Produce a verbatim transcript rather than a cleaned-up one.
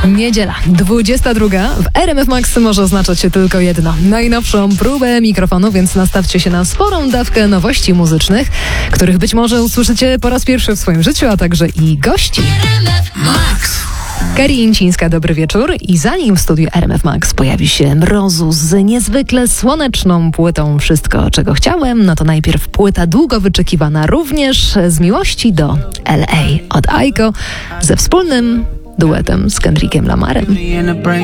Niedziela, dwudziesta druga. W R M F Max może oznaczać się tylko jedno. Najnowszą próbę mikrofonu, więc nastawcie się na sporą dawkę nowości muzycznych, których być może usłyszycie po raz pierwszy w swoim życiu, a także i gości. Max. Kari Incińska, dobry wieczór. I zanim w studiu R M F Max pojawi się Mrozu z niezwykle słoneczną płytą Wszystko, czego chciałem, no to najpierw płyta długo wyczekiwana również z miłości do L A od Aiko ze wspólnym duetem z Kendrickiem Lamarem.